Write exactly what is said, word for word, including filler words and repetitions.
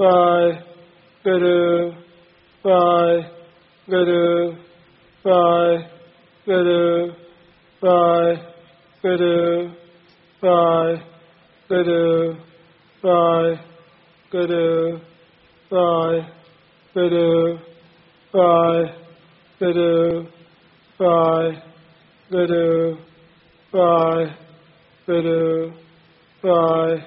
Bye. Guru. Bye. Guru. Bye. Guru. Bye. Guru. Bye. Guru. Bye. Guru. Bye. Guru. Bye. Guru. Bye. Guru. Bye. Guru. Bye.